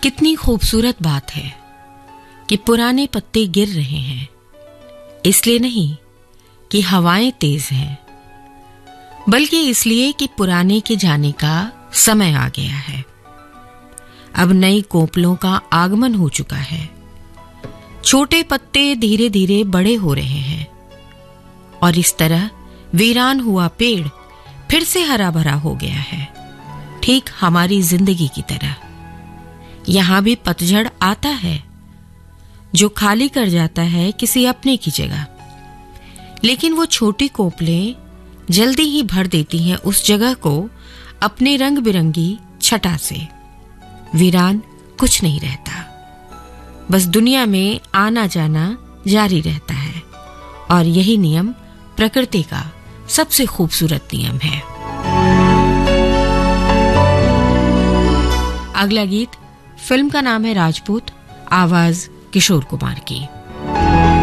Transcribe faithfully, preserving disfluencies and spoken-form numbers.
कितनी खूबसूरत बात है कि पुराने पत्ते गिर रहे हैं, इसलिए नहीं कि हवाएं तेज हैं, बल्कि इसलिए कि पुराने के जाने का समय आ गया है। अब नई कोपलों का आगमन हो चुका है। छोटे पत्ते धीरे धीरे बड़े हो रहे हैं और इस तरह वीरान हुआ पेड़ फिर से हरा भरा हो गया है, ठीक हमारी जिंदगी की तरह। यहां भी पतझड़ आता है जो खाली कर जाता है किसी अपने की जगह, लेकिन वो छोटी कोपलें जल्दी ही भर देती हैं उस जगह को अपने रंग बिरंगी छटा से। वीरान कुछ नहीं रहता, बस दुनिया में आना जाना जारी रहता है, और यही नियम प्रकृति का सबसे खूबसूरत नियम है। अगला गीत, फिल्म का नाम है राजपूत, आवाज किशोर कुमार की।